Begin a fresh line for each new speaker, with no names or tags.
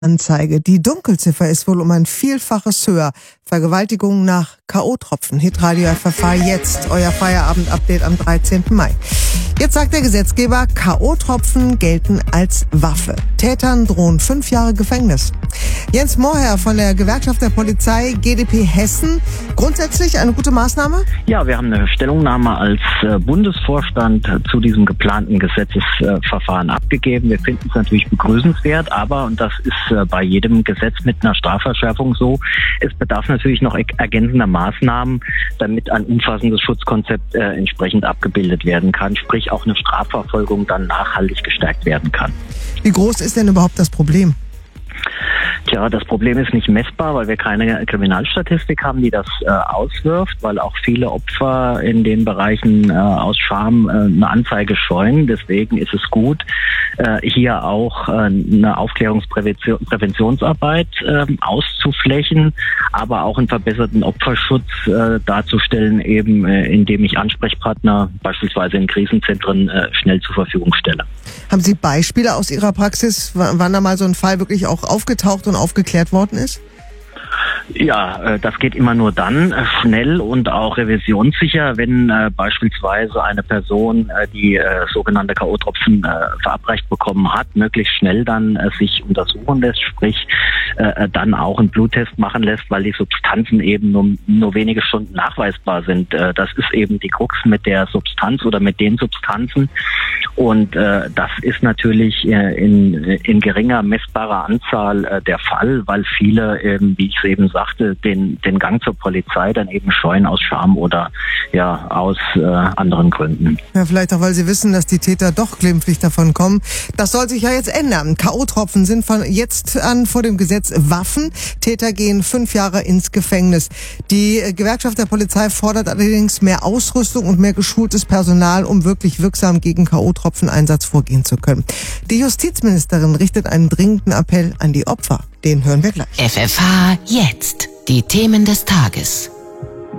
Anzeige. Die Dunkelziffer ist wohl um ein Vielfaches höher. Vergewaltigung nach K.O.-Tropfen. Hitradio FFH jetzt. Euer Feierabend-Update am 13. Mai. Jetzt sagt der Gesetzgeber, K.O.-Tropfen gelten als Waffe. Tätern drohen 5 Jahre Gefängnis. Jens Mohrherr von der Gewerkschaft der Polizei GdP Hessen. Grundsätzlich eine gute Maßnahme?
Ja, wir haben eine Stellungnahme als Bundesvorstand zu diesem geplanten Gesetzesverfahren abgegeben. Wir finden es natürlich begrüßenswert, aber, und das ist bei jedem Gesetz mit einer Strafverschärfung so, es bedarf natürlich noch ergänzender Maßnahmen, damit ein umfassendes Schutzkonzept entsprechend abgebildet werden kann, sprich auch eine Strafverfolgung dann nachhaltig gestärkt werden kann.
Wie groß ist denn überhaupt das Problem?
Tja, das Problem ist nicht messbar, weil wir keine Kriminalstatistik haben, die das auswirft, weil auch viele Opfer in den Bereichen aus Scham eine Anzeige scheuen. Deswegen ist es gut, hier auch eine Aufklärungspräventionsarbeit auszuflächen, aber auch einen verbesserten Opferschutz darzustellen, eben indem ich Ansprechpartner beispielsweise in Krisenzentren schnell zur Verfügung stelle.
Haben Sie Beispiele aus Ihrer Praxis, wann da mal so ein Fall wirklich auch aufgetaucht und aufgeklärt worden ist?
Ja, das geht immer nur dann schnell und auch revisionssicher, wenn beispielsweise eine Person, die sogenannte K.O.-Tropfen verabreicht bekommen hat, möglichst schnell dann sich untersuchen lässt, sprich dann auch einen Bluttest machen lässt, weil die Substanzen eben nur wenige Stunden nachweisbar sind. Das ist eben die Krux mit der Substanz oder mit den Substanzen. Und das ist natürlich in geringer messbarer Anzahl der Fall, weil viele, wie ich es eben sagte, den Gang zur Polizei dann eben scheuen aus Scham oder ja aus anderen Gründen.
Ja, vielleicht auch, weil sie wissen, dass die Täter doch glimpflich davon kommen. Das soll sich ja jetzt ändern. K.O.-Tropfen sind von jetzt an vor dem Gesetz Waffen. Täter gehen 5 Jahre ins Gefängnis. Die Gewerkschaft der Polizei fordert allerdings mehr Ausrüstung und mehr geschultes Personal, um wirklich wirksam gegen K.O.-Tropfen-Einsatz vorgehen zu können. Die Justizministerin richtet einen dringenden Appell an die Opfer. Den hören wir gleich.
FFH jetzt. Die Themen des Tages.